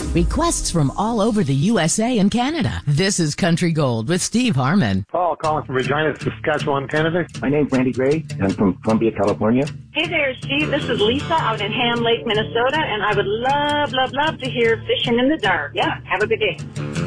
Requests from all over the USA and Canada. This is Country Gold with Steve Harmon. Paul calling from Regina, Saskatchewan, Canada. My name's Randy Gray. I'm from Columbia, California. Hey there, Steve. This is Lisa out in Ham Lake, Minnesota, and I would love to hear Fishing in the Dark. Yeah, have a good day.